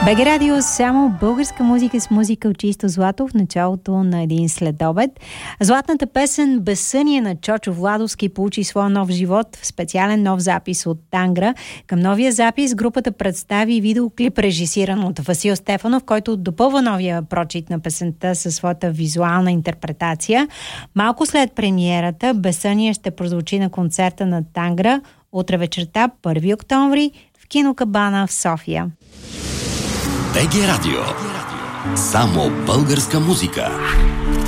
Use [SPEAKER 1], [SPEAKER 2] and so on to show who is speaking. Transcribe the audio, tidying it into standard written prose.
[SPEAKER 1] БГ Радио, само българска музика с музика от чисто злато в началото на един следобед. Златната песен "Безсъние" на Чочо Владовски получи своя нов живот в специален нов запис от Тангра. Към новия запис групата представи видеоклип, режисиран от Васил Стефанов, който допълва новия прочит на песента със своята визуална интерпретация. Малко след премиерата "Безсъние" ще прозвучи на концерта на Тангра утре вечерта, 1 октомври, в Кинокабана в София.
[SPEAKER 2] БГ Радио. Само българска музика.